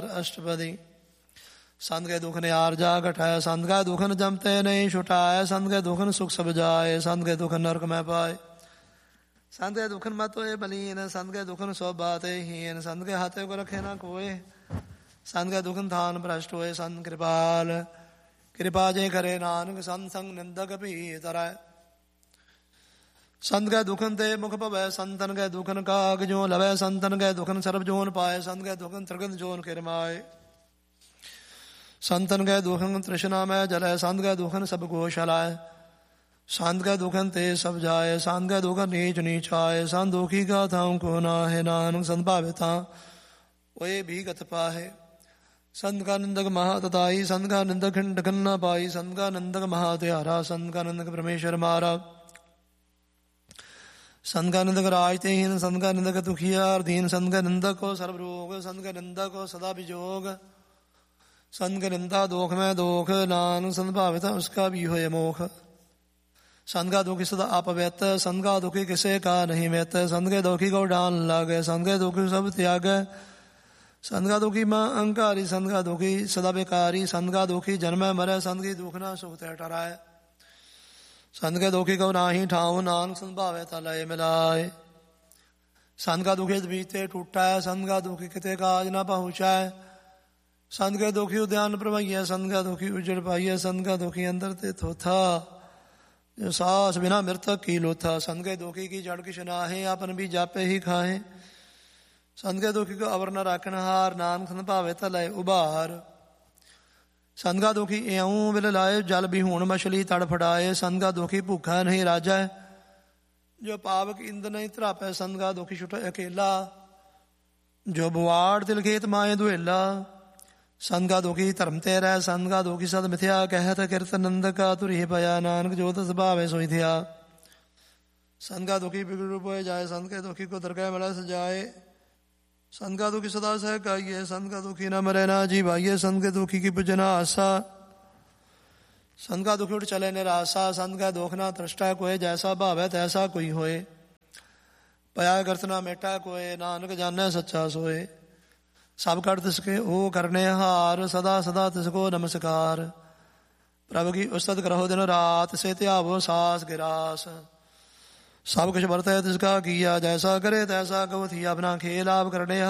ओंकार अष्टपदी। संत के दुख ने आर जा घटाए, संत का दुखन जमते नहीं छुटाए, संत के दुखन सुख सब जाए, संत के दुखन नरक में पाए। संत के दुखन मत होए बलीन, संत के दुखन सब बातें हीन, संत के हाथे को रखे ना कोई, संत के दुखन थान भ्रष्ट होए। संत कृपाल कृपा जे करे नानक, संत संग निंदक भी तराय। संत के दुखन ते मुख पवै, संतन के दुखन काग जो लवै, संतन के दुखन सर्व जोन पाए, संत के दुखन त्रिगन जोन किरमाए। संतन के दुखन तृष्णा में जलाए, संत के दुखन सब गोश हलाए, संत के दुखन ते सब जाए, संत के दुखन नीच नीच आए। संत दुखी का था को ना है नानक, संत भाविता वे भी गत पाहे। संत का निंदक महातताई, संत का निंदक खंड न पाई, संत का निंदक महात्यारा, संत का निंदक परमेश्वर मारा। संत का निंदक राजतेहीन, संत का निंदक दुखियार दीन, संत का निंदक को सर्व रोग, संत का निंदक को सदा विजोग। संत के निंदा दोख में दोख, नानक संत भाविता उसका भी होए मोख। संत का दुखी सदा आप व्यत, संत का दुखी किसे का नहीं व्यत, संत के दुखी को डाल लागे, संत के दुखी सब त्याग। संत का दुखी मां अहंकारी, संत का दुखी सदा बेकारी, संत का दुखी जन्म मरे, संत की दुख ना सोते टराए। संत के दुखी को नाही ठाऊ, नानक संत भाविता लय मिलाए। संत का दुखी बीते टूटा है, संत का दुखी किते काज ना पहुँचाए। संत के दुखी उद्यान प्रभैया, संत का दुखी उजड़ पाइया, संत का दुखी अंदर ते थोथा, जो सास बिना मृतक की लोथा। संत के दुखी की जड़ किश नाहे, अपन भी जापे ही खाए। संत के दुखी को अवर न राखन हार, नानक संत भावे तलय उबार। संत का दुखी एऊं बिल लाए, जल भी हूण मछली तड़फड़ाए। संत का दुखी भूखा नहीं राजा है, जो पावक इंद नहीं त्रापे। संत का दुखी छुटा अकेला, जो बुआड़ तिल खेत माए दुएला। संत का दुखी धर्म तेरा, संत का दुखी सद मिथ्या कहत कीर्त नंद का तुरही पया, नानक जो तस भावे सोई थिया। संत का दुखी बिगड़ पोए जाए, संत के दुखी को दरगाह मिला सजाए। संत का दुखी सदा सह गाइए, संत का दुखी न मरे ना जी भाइये। संत के दुखी की पूजना आशा, संत का दुखी उठ चले निराशा। संत का दुख ना दृष्टा कोय, जैसा भावे तैसा कोई होए। पया गर्तना मेटा कोय, नानक जाने सच्चा सोए। सब कर तिसके ओ करने हार, सदा सदा तिसको नमस्कार। प्रभु की उस्तत करो दिन रात, से त्यावो सास गिरास। सब कुछ बरते तिसका किया, जैसा करे तैसा कहो थी। अपना खेल आप करने